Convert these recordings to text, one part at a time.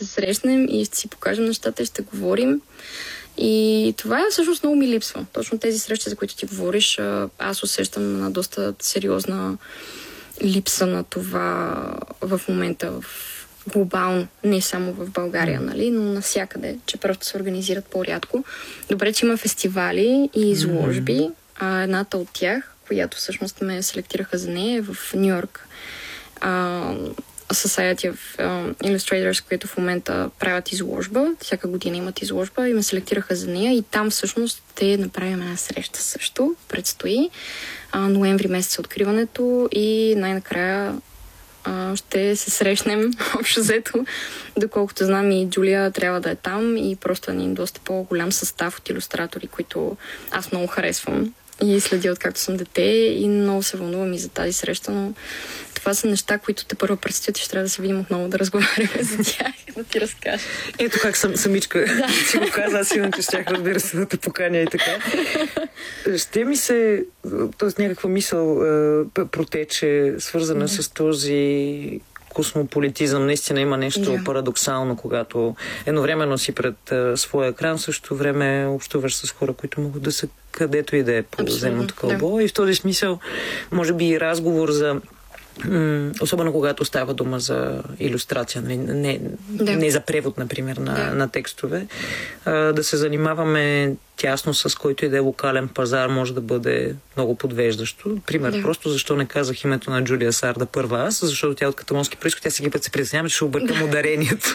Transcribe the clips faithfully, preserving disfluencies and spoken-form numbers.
се срещнем и ще си покажем нещата и ще говорим. И това е всъщност много ми липсва. Точно тези срещи, за които ти говориш, аз усещам на доста сериозна липса на това в момента, в глобално, не само в България, нали, но навсякъде, че просто се организират по-рядко. Добре, че има фестивали и изложби. Mm-hmm. А едната от тях, която всъщност ме селектираха за нея, е в Ню-Йорк. Society of uh, Illustrators, които в момента правят изложба. Всяка година имат изложба и ме селектираха за нея. И там всъщност те направим една среща също. Предстои. Uh, ноември месец е откриването и най-накрая uh, ще се срещнем общо взето. Доколкото знам, и Джулия трябва да е там и просто ни доста по-голям състав от илюстратори, които аз много харесвам и следя откакто съм дете и много се вълнувам и за тази среща, но това са неща, които те първо предстоят и ще трябва да се видим отново да разговаряме за тях и да ти разкажа. Ето как съм самичка си го каза, аз иначе щях, разбира се, да те поканя и така. Ще ми се, т.е. някаква мисъл е, протече, свързана mm-hmm. с този космополитизъм. Наистина има нещо yeah. парадоксално, когато едновременно си пред а, своя екран, също време общуваш с хора, които могат да са където и да е по земното кълбо. Да. И в този смисъл, може би и разговор за м- особено когато става дума за илюстрация, не, не, да. не за превод, например, на, да. на текстове, а, да се занимаваме тясно с който и да е локален пазар, може да бъде много подвеждащо. Пример, да. просто защо не казах името на Джулия Сарда първа аз, защото тя от каталонски произход, тя всеки път се притеснява, че ще объркам да. ударението.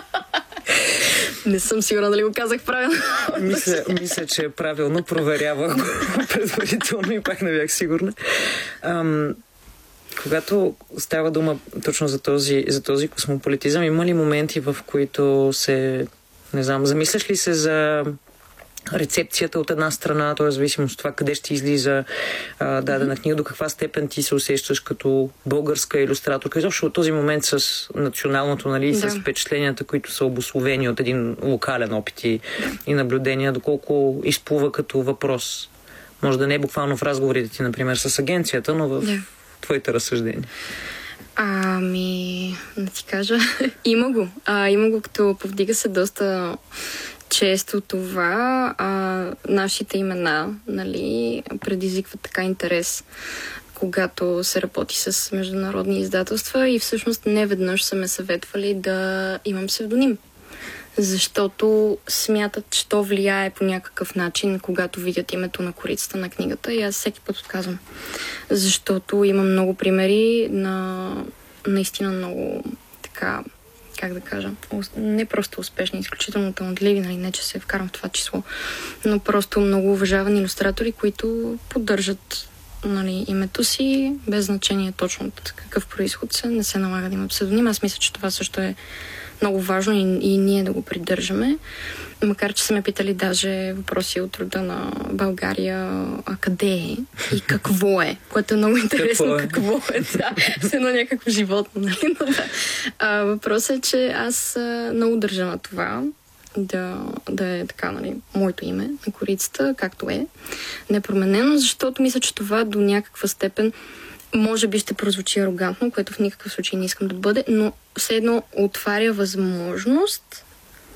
Не съм сигурна дали го казах правилно. мисля, мисля, че е правилно. Проверявах го предварително и пак не бях сигурна. Ам, когато става дума точно за този, за този космополитизъм, има ли моменти, в които се, не знам, замисляш ли се за рецепцията от една страна, т.е. зависимост от това къде ще излиза а, дадена книга, до каква степен ти се усещаш като българска илюстраторка. Изобщо от този момент с националното, нали, да. с впечатленията, които са обусловени от един локален опит и, и наблюдения, доколко изплува като въпрос. Може да не е буквално в разговорите ти, например, с агенцията, но в да. твоите разсъждения. Ами, да ти кажа, има го. А, има го, като повдига се доста често това, а, нашите имена, нали, предизвикват така интерес, когато се работи с международни издателства и всъщност не веднъж са ме съветвали да имам псевдоним. Защото смятат, че то влияе по някакъв начин, когато видят името на корицата на книгата и аз всеки път отказвам. Защото има много примери на наистина много така, как да кажа, не просто успешни, изключително талантливи, нали, не че се вкарам в това число, но просто много уважавани илюстратори, които поддържат, нали, името си, без значение точно от какъв произход са, не се налага да има псевдоним. Аз мисля, че това също е много важно и, и ние да го придържаме. Макар, че са ме питали даже въпроси от рода на България, а къде е и какво е, което е много интересно. Какво е, какво е да. Все едно някакво животно, нали? Но, да. а, въпросът е, че аз а, много държа на това да, да е така, нали, моето име на корицата, както е, непроменено, защото мисля, че това до някаква степен може би ще прозвучи арогантно, което в никакъв случай не искам да бъде, но все едно отваря възможност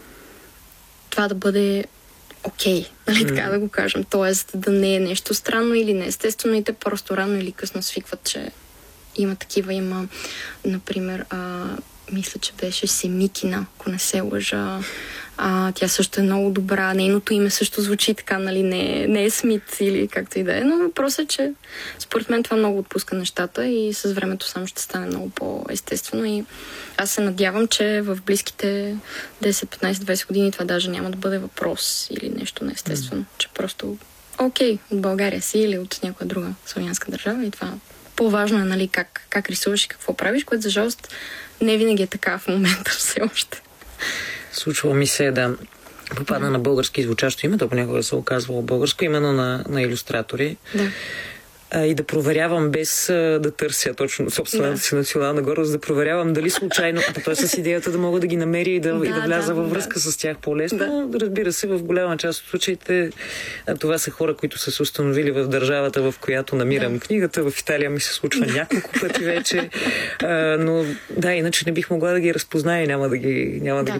това да бъде окей, okay, нали, mm. така да го кажем. Тоест да не е нещо странно или неестествено и те просто рано или късно свикват, че има такива. Има, например, а, мисля, че беше Семикина, ако не се лъжа. А, тя също е много добра. Нейното име също звучи така, нали, не, не е Смит или както и да е, но въпросът е, че според мен това много отпуска нещата и с времето само ще стане много по-естествено и аз се надявам, че в близките десет, петнайсет, двайсет години това даже няма да бъде въпрос или нещо неестествено, mm. че просто окей, от България си или от някоя друга славянска държава и това по-важно е, нали, как, как рисуваш и какво правиш, което за жалост не винаги е така в момента все още. Случва ми се да попадна на български звучащо име, то понякога се оказвало българско, именно на, на илюстратори. Да. А, и да проверявам без а, да търся точно собствената да. си национална гордост, да проверявам дали случайно, а т.е. с идеята да мога да ги намеря и да, да, и да вляза да, във връзка да. с тях по-лесно. Да. Разбира се, в голяма част от случаите а, това са хора, които са се установили в държавата, в която намирам да. книгата. В Италия ми се случва да. няколко пъти вече. А, но да, иначе не бих могла да ги разпозная и няма да ги, няма да. да ги